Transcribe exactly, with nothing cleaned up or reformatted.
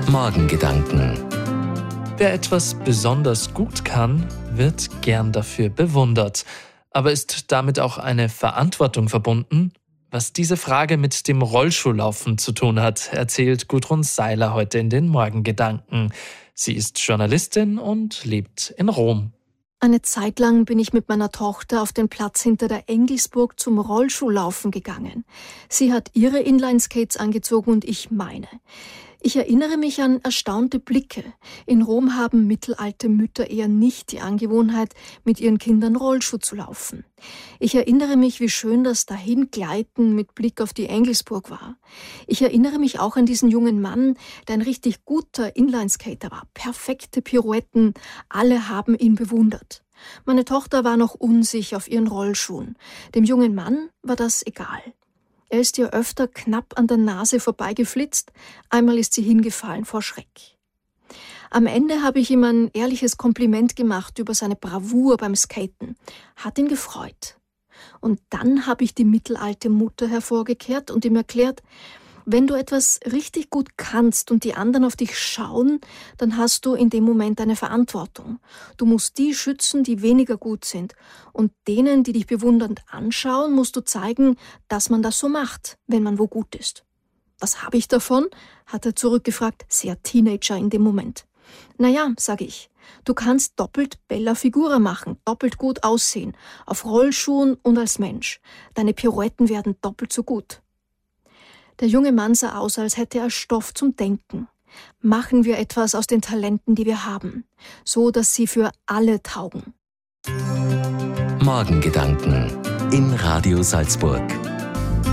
Morgengedanken. Wer etwas besonders gut kann, wird gern dafür bewundert. Aber ist damit auch eine Verantwortung verbunden? Was diese Frage mit dem Rollschuhlaufen zu tun hat, erzählt Gudrun Seiler heute in den Morgengedanken. Sie ist Journalistin und lebt in Rom. Eine Zeit lang bin ich mit meiner Tochter auf den Platz hinter der Engelsburg zum Rollschuhlaufen gegangen. Sie hat ihre Inlineskates angezogen und ich meine. Ich erinnere mich an erstaunte Blicke. In Rom haben mittelalte Mütter eher nicht die Angewohnheit, mit ihren Kindern Rollschuh zu laufen. Ich erinnere mich, wie schön das Dahingleiten mit Blick auf die Engelsburg war. Ich erinnere mich auch an diesen jungen Mann, der ein richtig guter Inlineskater war. Perfekte Pirouetten, alle haben ihn bewundert. Meine Tochter war noch unsicher auf ihren Rollschuhen. Dem jungen Mann war das egal. Er ist ihr öfter knapp an der Nase vorbeigeflitzt, einmal ist sie hingefallen vor Schreck. Am Ende habe ich ihm ein ehrliches Kompliment gemacht über seine Bravour beim Skaten. Hat ihn gefreut. Und dann habe ich die mittelalte Mutter hervorgekehrt und ihm erklärt, wenn du etwas richtig gut kannst und die anderen auf dich schauen, dann hast du in dem Moment eine Verantwortung. Du musst die schützen, die weniger gut sind. Und denen, die dich bewundernd anschauen, musst du zeigen, dass man das so macht, wenn man wo gut ist. Was habe ich davon? Hat er zurückgefragt, sehr Teenager in dem Moment. Naja, sage ich, du kannst doppelt bella figura machen, doppelt gut aussehen, auf Rollschuhen und als Mensch. Deine Pirouetten werden doppelt so gut. Der junge Mann sah aus, als hätte er Stoff zum Denken. Machen wir etwas aus den Talenten, die wir haben, so dass sie für alle taugen. Morgengedanken in Radio Salzburg.